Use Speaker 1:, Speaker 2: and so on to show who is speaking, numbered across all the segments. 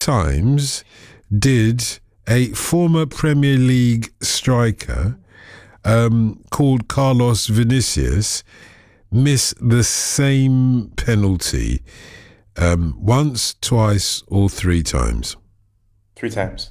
Speaker 1: times did a former Premier League striker called Carlos Vinicius miss the same penalty? Once, twice, or 3 times?
Speaker 2: 3 times.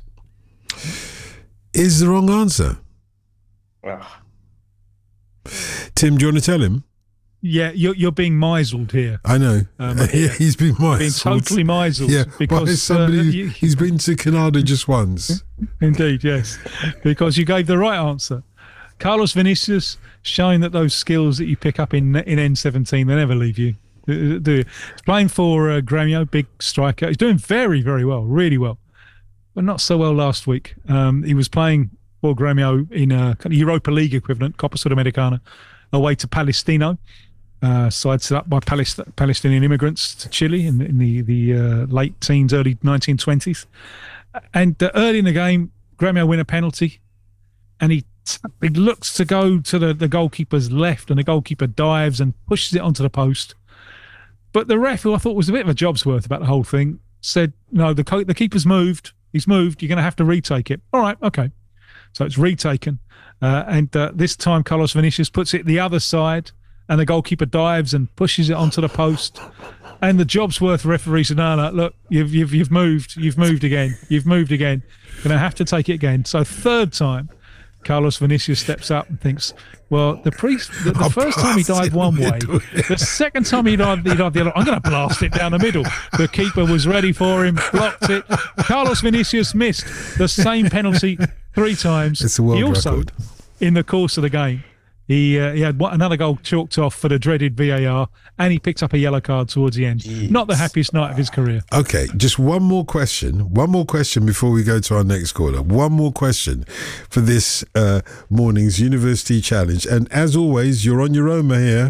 Speaker 1: Is the wrong answer.
Speaker 2: Ugh.
Speaker 1: Tim, do you want to tell him?
Speaker 3: Yeah, you're being misled here.
Speaker 1: I know. He's been misled.
Speaker 3: Being totally misled.
Speaker 1: Yeah,
Speaker 3: because
Speaker 1: somebody he's been to Canada just once.
Speaker 3: Indeed, yes. Because you gave the right answer. Carlos Vinicius, showing that those skills that you pick up in N17, they never leave you. Do you? He's playing for Grêmio, big striker. He's doing very, very well, really well. But not so well last week. He was playing for Grêmio in a Europa League equivalent, Copa Sudamericana, away to Palestino. Side set up by Palestinian immigrants to Chile in the late teens, early 1920s. And early in the game, Grêmio win a penalty, and he looks to go to the goalkeeper's left, and the goalkeeper dives and pushes it onto the post. But the ref, who I thought was a bit of a job's worth about the whole thing, said, no, the keeper's moved. He's moved. You're going to have to retake it. All right, okay. So it's retaken. And this time Carlos Vinicius puts it the other side, and the goalkeeper dives and pushes it onto the post. And the job's worth referee said, no, look, you've moved. You've moved again. You've moved again. Going to have to take it again. So third time, Carlos Vinicius steps up and thinks, well, the first time he dived one way, the second time he dived the other. I'm going to blast it down the middle. The keeper was ready for him, blocked it. Carlos Vinicius missed the same penalty 3 times.
Speaker 1: It's a world record.
Speaker 3: In the course of the game, he had another goal chalked off for the dreaded VAR, and he picked up a yellow card towards the end. Jeez. Not the happiest night of his career.
Speaker 1: Okay, just one more question before we go to our next caller. One more question for this morning's University Challenge. And as always, you're on your own, Mahir.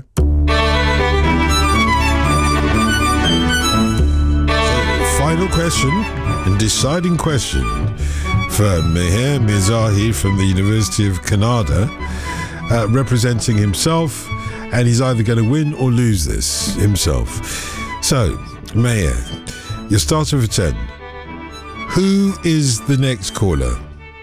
Speaker 1: So, final question and deciding question for Mahir Mirzahi from the University of Canada. Representing himself, and he's either going to win or lose this himself. So, Mahir, you're starting for 10. Who is the next caller?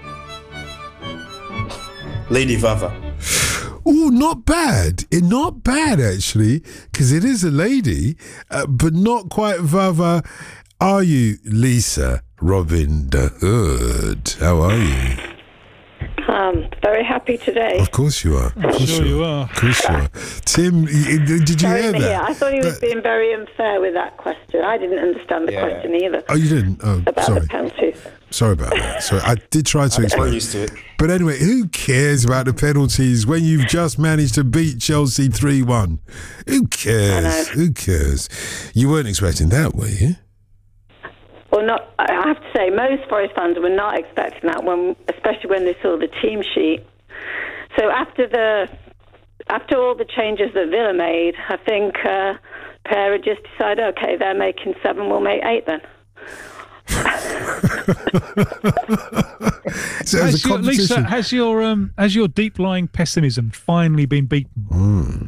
Speaker 2: Lady Vava.
Speaker 1: Oh, not bad. Not bad, actually, because it is a lady, but not quite Vava. Are you Lisa Robin de Hood? How are you?
Speaker 4: Very happy today.
Speaker 1: Of course you are.
Speaker 3: I'm sure you are.
Speaker 1: Of course you are. Tim, did you hear that?
Speaker 4: Yeah, I thought he was being very unfair with that question. I didn't understand the question either.
Speaker 1: Oh, you didn't? Oh,
Speaker 4: about
Speaker 1: sorry.
Speaker 4: The penalties.
Speaker 1: Sorry about that. Sorry, I did try to explain.
Speaker 2: I'm used to it.
Speaker 1: But anyway, who cares about the penalties when you've just managed to beat Chelsea 3-1? Who cares? Who cares? You weren't expecting that, were you?
Speaker 4: Well, not. I have to say, most Forest fans were not expecting that, especially when they saw the team sheet. So after all the changes that Villa made, I think Pereira just decided, okay, they're making 7, we'll make 8 then.
Speaker 1: So
Speaker 3: Lisa, has your deep-lying pessimism finally been beaten?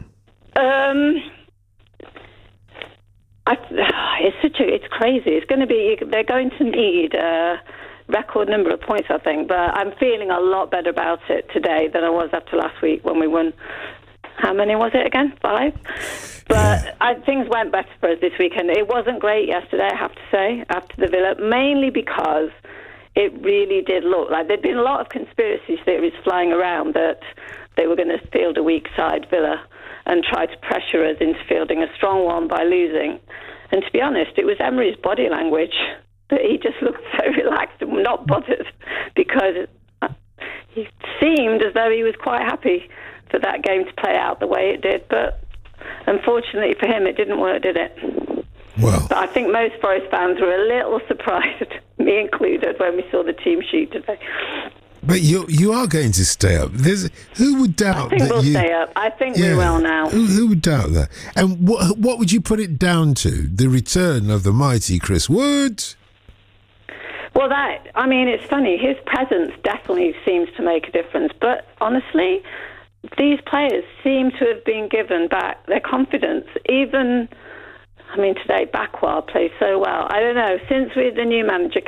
Speaker 4: It's crazy. They're going to need a record number of points, I think, but I'm feeling a lot better about it today than I was after last week when we won. How many was it again? 5? But things went better for us this weekend. It wasn't great yesterday, I have to say, after the Villa, mainly because it really did look like there'd been a lot of conspiracy theories flying around that they were going to field a weak side, Villa, and try to pressure us into fielding a strong one by losing. And to be honest, it was Emery's body language that he just looked so relaxed and not bothered, because he seemed as though he was quite happy for that game to play out the way it did. But unfortunately for him, it didn't work, did it?
Speaker 1: Well,
Speaker 4: but I think most Forest fans were a little surprised, me included, when we saw the team sheet today.
Speaker 1: But you are going to stay up. Who would doubt that?
Speaker 4: I think we'll stay up. I think we will now.
Speaker 1: Who would doubt that? And what would you put it down to? The return of the mighty Chris Wood?
Speaker 4: Well, it's funny. His presence definitely seems to make a difference. But honestly, these players seem to have been given back their confidence. Even, today, Bakwa plays so well. I don't know, since the new manager